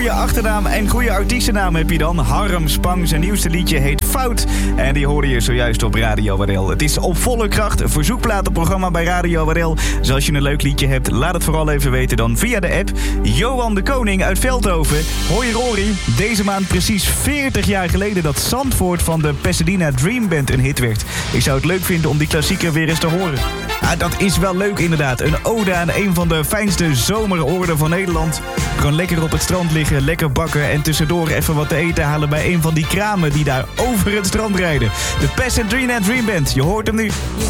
Goede achternaam en goede artiestennaam heb je dan. Harm Spang, zijn nieuwste liedje heet Fout. En die hoorde je zojuist op Radio WRL. Het is op volle kracht, verzoekplatenprogramma bij Radio WRL. Dus als je een leuk liedje hebt, laat het vooral even weten dan via de app. Johan de Koning uit Veldhoven. Hoi Rory, deze maand precies 40 jaar geleden dat Zandvoort van de Pasadena Dream Band een hit werd. Ik zou het leuk vinden om die klassieker weer eens te horen. Ja, dat is wel leuk inderdaad. Een ode aan een van de fijnste zomeroorden van Nederland. Gewoon lekker op het strand liggen, lekker bakken en tussendoor even wat te eten halen bij een van die kramen die daar over het strand rijden. De Pasadena Dream Band, je hoort hem nu. Je